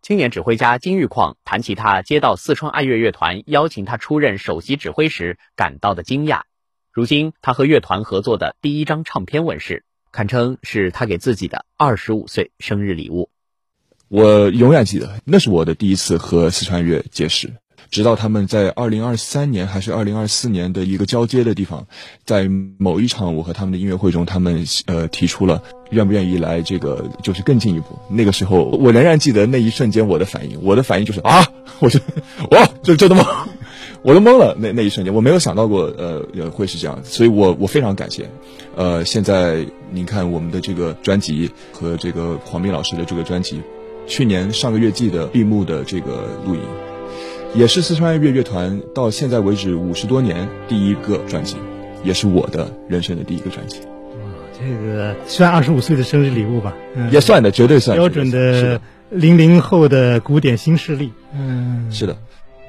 青年指挥家金玉矿谈起他接到四川爱乐乐团邀请他出任首席指挥时感到的惊讶。如今他和乐团合作的第一张唱片问世，堪称是他给自己的25岁生日礼物。 我永远记得，那是我的第一次和四川乐结识。直到他们在2023年还是2024年的一个交接的地方，在某一场我和他们的音乐会中，他们提出了愿不愿意来这个就是更进一步。那个时候我仍然记得那一瞬间我的反应就是啊，哇，这都懵，我都懵了。那一瞬间我没有想到过会是这样，所以我非常感谢。现在您看我们的这个专辑和这个黄斌老师的这个专辑，去年上个月季的闭幕的这个录影，也是四川爱乐乐团到现在为止50多年第一个专辑，也是我的人生的第一个专辑。 这个算25岁的生日礼物吧？ 也算的，绝对算。 标准的00后的古典新势力。 是的。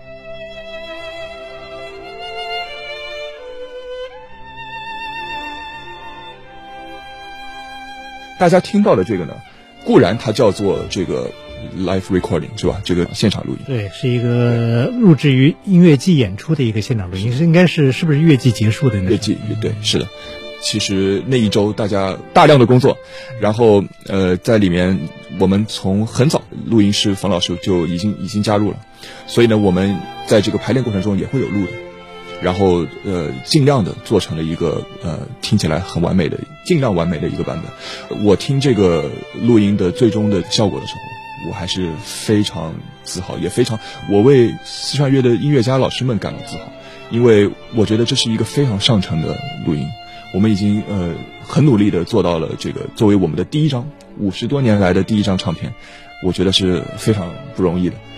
大家听到的这个呢，固然它叫做这个live recording 是吧？这个现场录音， 对，是一个录制于音乐季演出的一个现场录音，应该是不是乐季结束的那？乐季， 对，是的。其实那一周大家大量的工作，然后在里面我们从很早录音师冯老师就已经加入了，所以呢我们在这个排练过程中也会有录的，然后尽量的做成了一个听起来很完美的，尽量完美的一个版本。我听这个录音的最终的效果的时候，我还是非常自豪，也非常我为四川乐的音乐家老师们感到自豪，因为我觉得这是一个非常上乘的录音。我们已经很努力的做到了这个作为我们的第一张50多年来的第一张唱片，我觉得是非常不容易的。